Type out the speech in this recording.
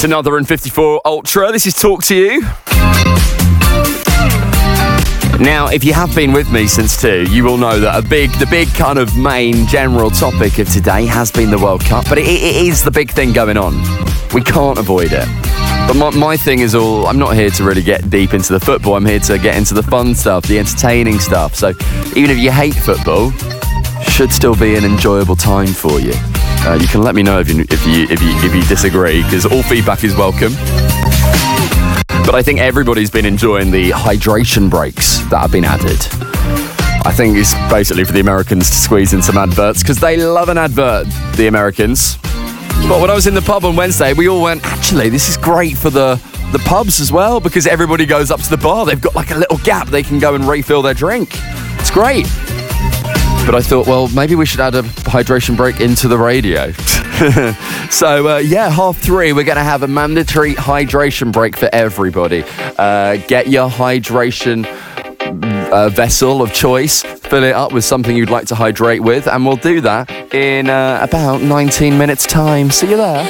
It's another N54 Ultra. This is Talk to You. Now, if you have been with me since 2, you will know that the big kind of main general topic of today has been the World Cup, but it is the big thing going on. We can't avoid it. But my thing is I'm not here to really get deep into the football. I'm here to get into the fun stuff, the entertaining stuff. So even if you hate football, should still be an enjoyable time for you. You can let me know if you disagree, because all feedback is welcome. But I think everybody's been enjoying the hydration breaks that have been added. I think it's basically for the Americans to squeeze in some adverts, because they love an advert, the Americans. But when I was in the pub on Wednesday, we all went, actually, this is great for the pubs as well, because everybody goes up to the bar. They've got like a little gap. They can go and refill their drink. It's great. But I thought, well, maybe we should add a hydration break into the radio. So, 3:30, we're going to have a mandatory hydration break for everybody. Get your hydration vessel of choice, fill it up with something you'd like to hydrate with, and we'll do that in about 19 minutes' time. See you there.